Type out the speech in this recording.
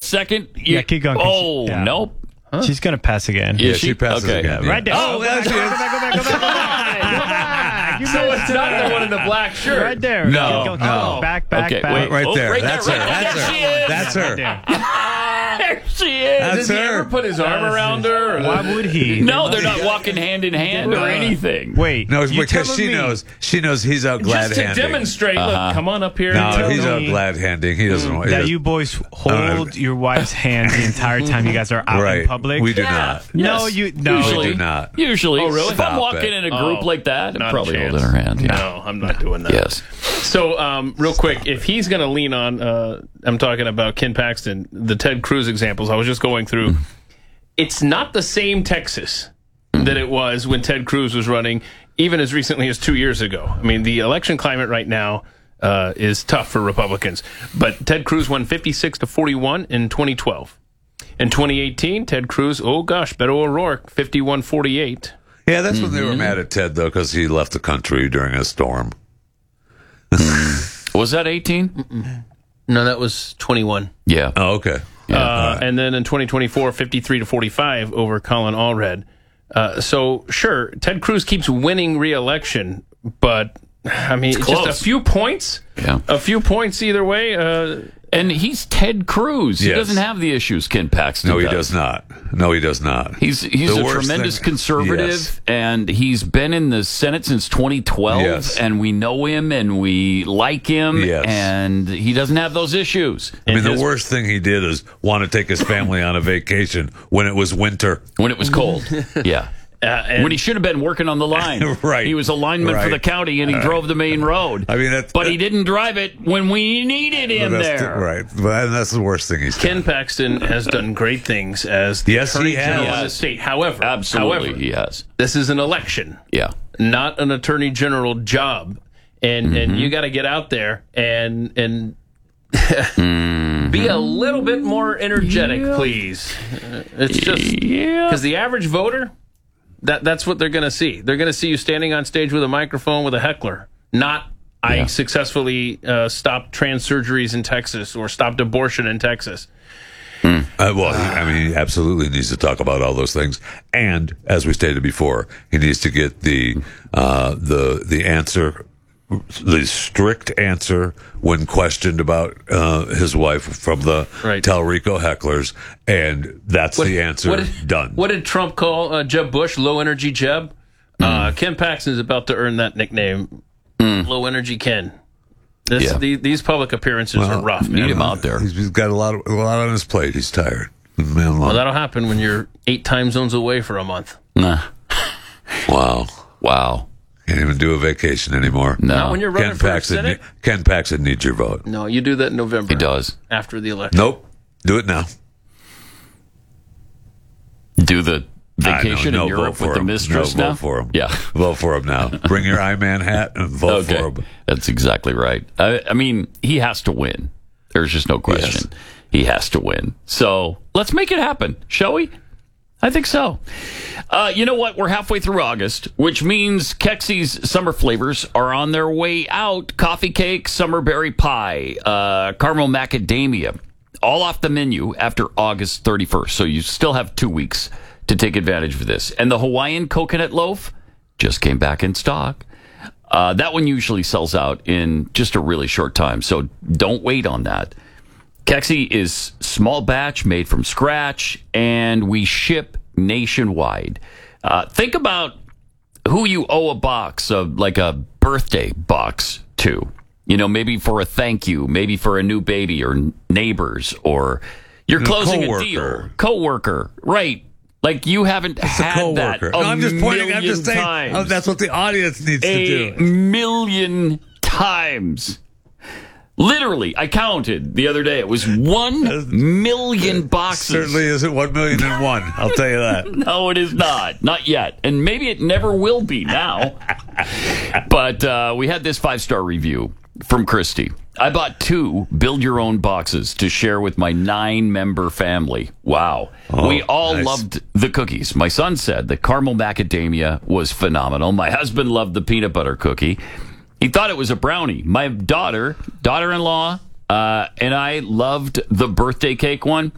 second. Yeah, keep going. Oh, Yeah. nope. Huh? She's going to pass again. Yeah, she passes okay. again. Right there. Oh, go back. So it's not the one in the black shirt. Right there. No. Go, no. Back. Okay, wait. Right there. right That's there, her. right That's there. her. She is. That's her. There she is. That's Does he her. ever put his arm around her? Or Why would he? No, they're not walking hand in hand or anything. Wait. No, you because telling she me- knows. She knows he's out glad just to handing. demonstrate. Look, come on up here. No, and he's tell out me. glad handing. He doesn't want that you boys hold your wife's hand the entire time you guys are out Right. in public? We do not. No, Yes. no. Usually, We do not. Usually. Oh, really? If I'm Stop walking it. in a group Oh, like that, I'm not a probably chance. holding her hand. Yeah. No, I'm not doing that. Yes. So, real quick, if he's going to lean on, I'm talking about Ken Paxton, the Ted Cruz examples I was just going through. It's not the same Texas that it was when Ted Cruz was running, even as recently as 2 years ago. I mean, the election climate right now is tough for Republicans. But Ted Cruz won 56-41 in 2012. In 2018, Ted Cruz, Beto O'Rourke, 51-48. Yeah, that's when they were mad at Ted, though, because he left the country during a storm. Was that 18? No, that was 21. Yeah. Oh, okay. And then in 2024, 53-45 over Colin Allred. So, sure, Ted Cruz keeps winning re-election, but, I mean, it's close. just a few points. Yeah. A few points either way. And he's Ted Cruz. He Yes. doesn't have the issues Ken Paxton No, he does. does not. No, he does not. He's The a worst tremendous thing- conservative, Yes. and he's been in the Senate since 2012, Yes. and we know him, and we like him, Yes. and he doesn't have those issues. I mean, the worst thing he did is want to take his family on a vacation when it was winter. When it was cold. Yeah. And When he should have been working on the line. Right. He was a lineman for Right. the county, and he drove the main road. I mean, but he didn't drive it when we needed him That's there. right. But that's the worst thing he's done. Ken Paxton has done great things as the Yes, he Attorney General has. in the state. However, Absolutely, he has. this is an election. Yeah. Not an attorney general job, and you got to get out there and be a little bit more energetic, please. It's just because the average voter, that's what they're going to see. They're going to see you standing on stage with a microphone with a heckler, not I successfully stopped trans surgeries in Texas or stopped abortion in Texas. I mean, he absolutely needs to talk about all those things, and as we stated before, he needs to get the answer, the strict answer when questioned about his wife from the Talrico hecklers, and that's the answer. Done. What did Trump call Jeb Bush? Low energy Jeb. Ken Paxton is about to earn that nickname. Low energy Ken. These public appearances are rough, man. Need him out there. He's got a lot on his plate. He's tired. Man, Well, that'll happen when you're 8 time zones away for a month. Nah. wow. Can't even do a vacation anymore. No. Not when you're running for Senate. Ken Paxton needs your vote. No, you do that in November. He does. After the election. Nope. Do it now. Do the vacation No, in vote Europe for with the him. mistress No, now? vote for him. Yeah. Vote for him now. Bring your Iman hat and vote for him. That's exactly right. I mean, he has to win. There's just no question. Yes. He has to win. So let's make it happen, shall we? I think so. You know what? We're halfway through August, which means Kexy's summer flavors are on their way out. Coffee cake, summer berry pie, caramel macadamia, all off the menu after August 31st. So you still have 2 weeks to take advantage of this. And the Hawaiian coconut loaf just came back in stock. That one usually sells out in just a really short time, so don't wait on that. Kexy is small batch, made from scratch, and we ship nationwide. Think about who you owe a box of, like a birthday box to. You know, maybe for a thank you, maybe for a new baby or neighbors, or you're closing a deal. Coworker, right? Like you haven't had that a I'm just pointing. I'm million just saying. times. Oh, that's what the audience needs to A do. million times. Literally, I counted the other day. It was 1 million boxes. Certainly isn't 1,000,001. I'll tell you that. No, it is not. Not yet. And maybe it never will be now. But we had this 5-star review from Christy. I bought 2 build-your-own boxes to share with my 9-member family. Wow. We all loved the cookies. My son said the caramel macadamia was phenomenal. My husband loved the peanut butter cookie. He thought it was a brownie. My daughter-in-law, and I loved the birthday cake one.